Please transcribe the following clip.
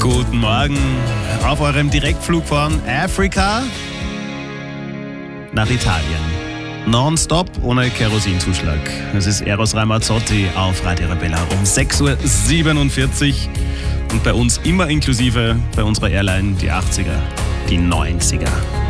Guten Morgen. Auf eurem Direktflug von Afrika nach Italien. Nonstop ohne Kerosinzuschlag. Es ist Eros Ramazzotti auf Radio Arabella um 6.47 Uhr. Und bei uns immer inklusive bei unserer Airline die 80er, die 90er.